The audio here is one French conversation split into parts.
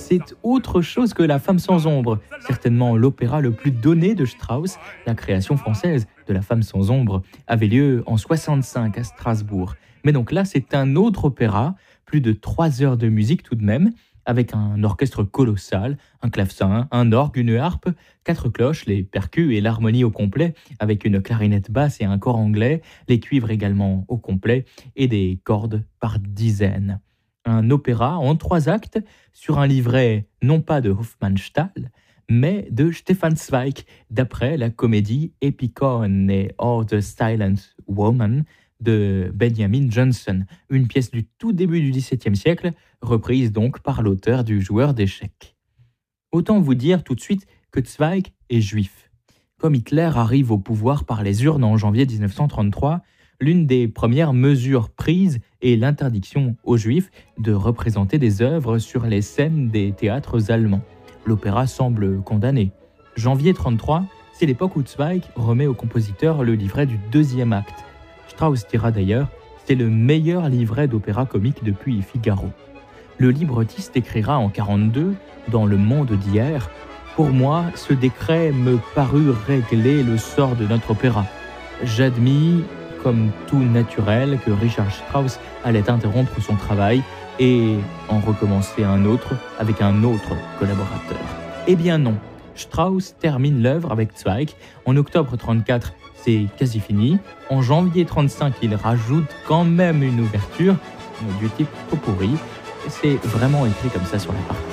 c'est autre chose que La Femme sans ombre, certainement l'opéra le plus donné de Strauss. La création française de La Femme sans ombre avait lieu en 65 à Strasbourg. Mais donc là, c'est un autre opéra, plus de 3 heures de musique tout de même, avec un orchestre colossal, un clavecin, un orgue, une harpe, 4 cloches, les percus et l'harmonie au complet, avec une clarinette basse et un cor anglais, les cuivres également au complet, et des cordes par dizaines. Un opéra en 3 actes, sur un livret non pas de Hofmannsthal, mais de Stefan Zweig, d'après la comédie Epicone or the Silent Woman de Benjamin Johnson, une pièce du tout début du XVIIe siècle, reprise donc par l'auteur du Joueur d'échecs. Autant vous dire tout de suite que Zweig est juif. Comme Hitler arrive au pouvoir par les urnes en janvier 1933, l'une des premières mesures prises est l'interdiction aux Juifs de représenter des œuvres sur les scènes des théâtres allemands. L'opéra semble condamné. Janvier 1933, c'est l'époque où Zweig remet au compositeur le livret du 2e acte. Strauss dira d'ailleurs « c'est le meilleur livret d'opéra comique depuis Figaro ». Le librettiste écrira en 1942, dans Le Monde d'hier, « Pour moi, ce décret me parut régler le sort de notre opéra. J'admis, comme tout naturel, que Richard Strauss allait interrompre son travail et en recommencer un autre avec un autre collaborateur. » Eh bien non, Strauss termine l'œuvre avec Zweig. En octobre 1934, c'est quasi fini. En janvier 1935, il rajoute quand même une ouverture du type pot-pourri. C'est vraiment écrit comme ça sur la partition.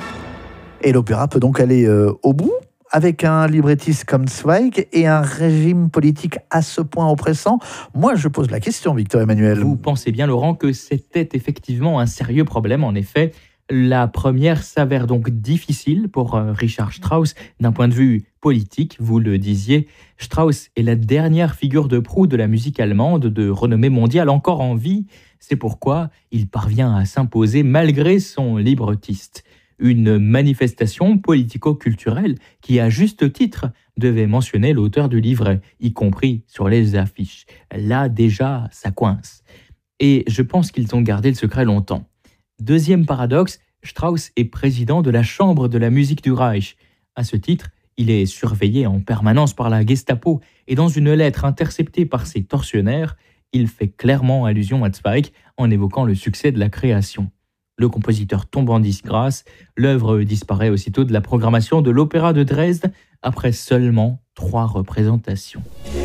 Et l'opéra peut donc aller au bout avec un librettiste comme Zweig et un régime politique à ce point oppressant. Moi, je pose la question, Victor Emmanuel. Vous pensez bien, Laurent, que c'était effectivement un sérieux problème. En effet, la première s'avère donc difficile pour Richard Strauss d'un point de vue politique. Vous le disiez, Strauss est la dernière figure de proue de la musique allemande de renommée mondiale encore en vie. C'est pourquoi il parvient à s'imposer malgré son librettiste. Une manifestation politico-culturelle qui, à juste titre, devait mentionner l'auteur du livret, y compris sur les affiches. Là, déjà, ça coince. Et je pense qu'ils ont gardé le secret longtemps. Deuxième paradoxe, Strauss est président de la Chambre de la musique du Reich. À ce titre, il est surveillé en permanence par la Gestapo et dans une lettre interceptée par ses tortionnaires, il fait clairement allusion à Zweig en évoquant le succès de la création. Le compositeur tombe en disgrâce, l'œuvre disparaît aussitôt de la programmation de l'Opéra de Dresde après seulement 3 représentations.